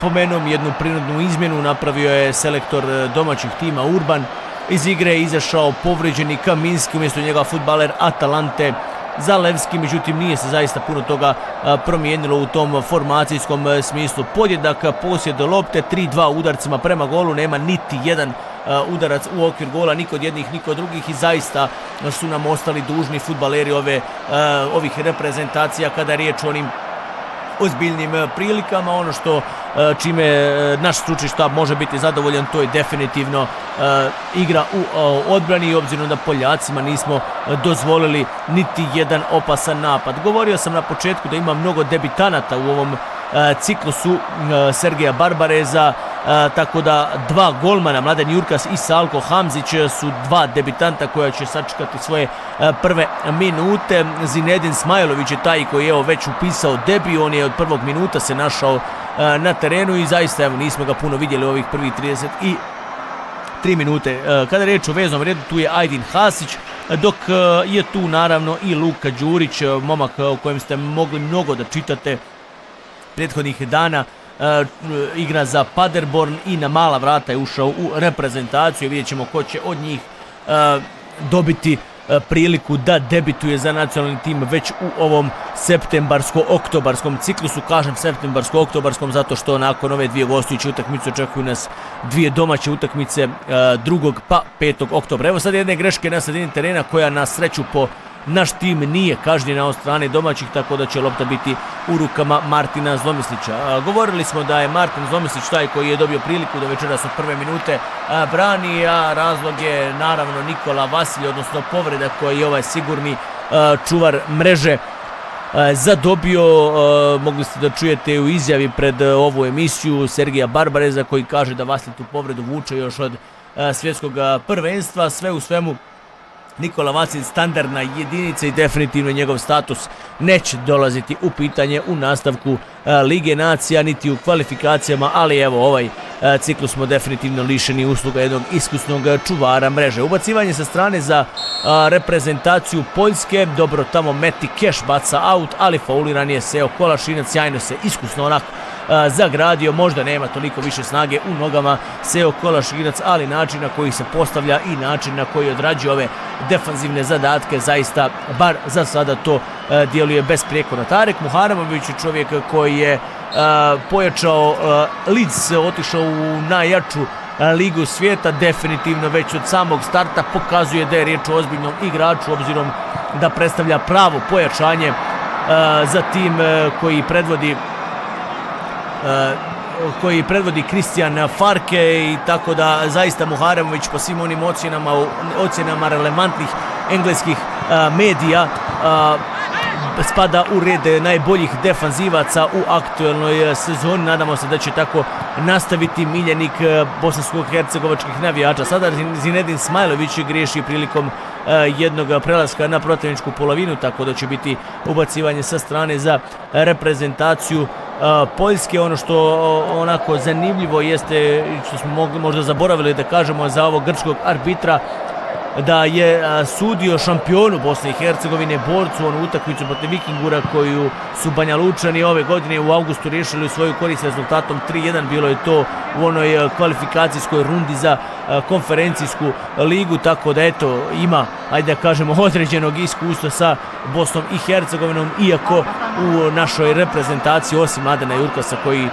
napomenom, jednu prinudnu izmjenu napravio je selektor domaćih tima Urban. Iz igre je izašao povređeni Kaminski, umjesto njega fudbaler Atalante Zalewski, međutim nije se zaista puno toga promijenilo u tom formacijskom smislu. Podjedak posjed lopte, 3-2 udarcima prema golu, nema niti jedan udarac u okvir gola, ni kod jednih, ni kod drugih, i zaista su nam ostali dužni fudbaleri ovih reprezentacija kada je riječ o onim ozbiljnim prilikama. Ono što čime naš stručni štab može biti zadovoljan, to je definitivno igra u odbrani, i obzirom da Poljacima nismo dozvolili niti jedan opasan napad. Govorio sam na početku da ima mnogo debitanata u ovom ciklusu Sergeja Barbareza, tako da dva golmana, Mladen Jurkas i Salko Hamzić, su dva debitanta koja će sačekati svoje prve minute. Zinedin Smajlović je taj koji je već upisao debi, on je od prvog minuta se našao na terenu i zaista nismo ga puno vidjeli u ovih prvih 33 minute. Kada je riječ o veznom redu, tu je Ajdin Hasić, dok je tu naravno i Luka Đurić, momak o kojem ste mogli mnogo da čitate prethodnih dana. Igra za Paderborn i na mala vrata je ušao u reprezentaciju. Vidjet ćemo ko će od njih dobiti priliku da debituje za nacionalni tim već u ovom septembarsko-oktobarskom ciklusu. Kažem septembarsko-oktobarskom zato što nakon ove dvije gostujuće utakmice očekuju nas dvije domaće utakmice 2. pa 5. oktobra. Evo sad jedne greške na sredini terena koja na sreću po naš tim nije kažnjena od strane domaćih, tako da će lopta biti u rukama Martina Zlomislića. Govorili smo da je Martin Zlomislić taj koji je dobio priliku da večeras od prve minute brani, a razlog je naravno Nikola Vasilj, odnosno povreda koji je ovaj sigurni čuvar mreže zadobio. Mogli ste da čujete u izjavi pred ovu emisiju Sergeja Barbareza koji kaže da Vasilj tu povredu vuče još od svjetskog prvenstva. Sve u svemu, Nikola Vasilj standardna jedinica i definitivno njegov status neće dolaziti u pitanje u nastavku Lige nacija niti u kvalifikacijama, ali evo ovaj ciklus smo definitivno lišeni usluga jednog iskusnog čuvara mreže. Ubacivanje sa strane za reprezentaciju Poljske, dobro tamo Meti Keš baca out, ali fauliran je Seo Kolašinac, sjajno se iskusno onako zagradio, možda nema toliko više snage u nogama Seo Kolašinac, ali način na koji se postavlja i način na koji odrađuje ove defanzivne zadatke zaista, bar za sada, to djeluje besprijekorno. Tarek Muharamović je čovjek koji je pojačao Leeds, otišao u najjaču ligu svijeta, definitivno već od samog starta pokazuje da je riječ o ozbiljnom igraču, obzirom da predstavlja pravo pojačanje za tim koji predvodi Christian Farke, i tako da zaista Muharamović po svim onim ocjenama relevantnih engleskih medija spada u red najboljih defanzivaca u aktuelnoj sezoni. Nadamo se da će tako nastaviti miljenik bosansko-hercegovačkih navijača. Sada Zinedin Smajlović griješi prilikom jednog prelaska na protivničku polovinu, tako da će biti ubacivanje sa strane za reprezentaciju Poljske. Ono što onako zanimljivo jeste, što smo možda zaboravili da kažemo za ovog grčkog arbitra, da je sudio šampionu Bosne i Hercegovine, borcu, onu utakmicu protiv Vikingura koju su Banja Lučani ove godine u augustu riješili u svoju korist rezultatom 3-1. Bilo je to u onoj kvalifikacijskoj rundi za konferencijsku ligu, tako da eto ima, ajde da kažemo, određenog iskustva sa Bosnom i Hercegovinom, iako u našoj reprezentaciji osim Mladena Jurkasa koji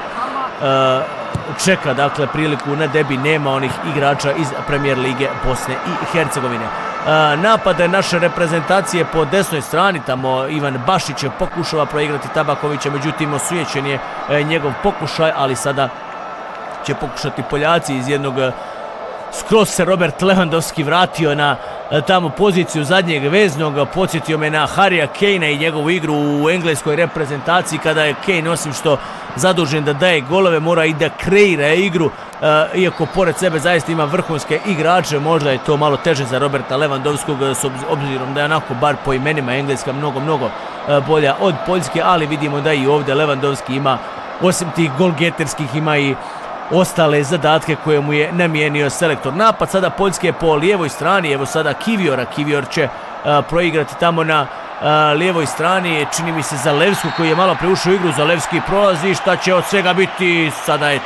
čeka dakle priliku na debi, nema onih igrača iz Premier lige Bosne i Hercegovine. Napad naše reprezentacije po desnoj strani, tamo Ivan Bašić pokušava proigrati Tabakovića, međutim osujećen je njegov pokušaj, ali sada će pokušati Poljaci iz jednog. Skroz se Robert Lewandowski vratio na tamo poziciju zadnjeg veznog, podsjetio me na Harrya Kanea i njegovu igru u engleskoj reprezentaciji, kada je Kane osim što zadužen da daje golove, mora i da kreira igru, iako pored sebe zaista ima vrhunske igrače. Možda je to malo teže za Roberta Lewandowskog, s obzirom da je onako bar po imenima engleska mnogo bolja od Poljske, ali vidimo da i ovdje Lewandowski ima, osim tih golgeterskih, ima i ostale zadatke koje mu je namijenio selektor. Napad sada Poljske po lijevoj strani, evo sada Kiviora. Kivior će proigrati tamo na lijevoj strani, čini mi se Zalewski koji je malo preušao igru. Zalewski prolazi, šta će od svega biti, sada je